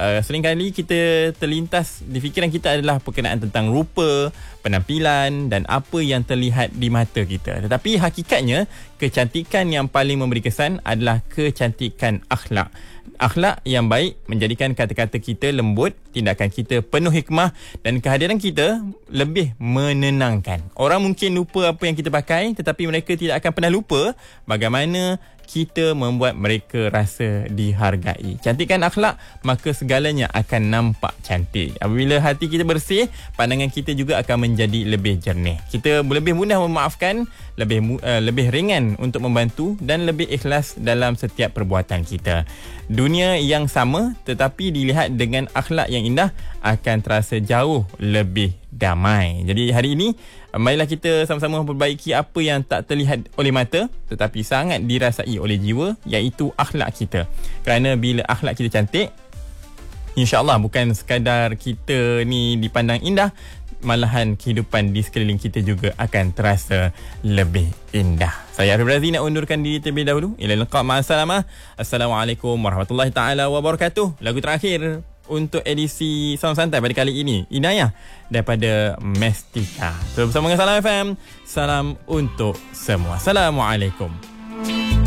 seringkali kita terlintas di fikiran kita adalah perkenaan tentang rupa, penampilan dan apa yang terlihat di mata kita. Tetapi hakikatnya, kecantikan yang paling memberi kesan adalah kecantikan akhlak. Akhlak yang baik menjadikan kata-kata kita lembut, tindakan kita penuh hikmah dan kehadiran kita lebih menenangkan. Orang mungkin lupa apa yang kita pakai, tetapi mereka tidak akan pernah lupa bagaimana kita membuat mereka rasa dihargai. Cantikkan akhlak, maka segalanya akan nampak cantik. Apabila hati kita bersih, pandangan kita juga akan menjadi lebih jernih. Kita lebih mudah memaafkan, lebih ringan untuk membantu dan lebih ikhlas dalam setiap perbuatan kita. Dunia yang sama tetapi dilihat dengan akhlak yang indah akan terasa jauh lebih damai. Jadi hari ini, marilah kita sama-sama memperbaiki apa yang tak terlihat oleh mata tetapi sangat dirasai oleh jiwa, iaitu akhlak kita. Kerana bila akhlak kita cantik, insya-Allah bukan sekadar kita ni dipandang indah, malahan kehidupan di sekeliling kita juga akan terasa lebih indah. Saya Arif Razi nak undurkan diri terlebih dahulu. Ila liqa, ma'assalamah. Assalamualaikum warahmatullahi taala wabarakatuh. Lagu terakhir untuk edisi Sound Santai pada kali ini, Inayah daripada Mestika. Bersama dengan Salam FM. Salam untuk semua. Assalamualaikum.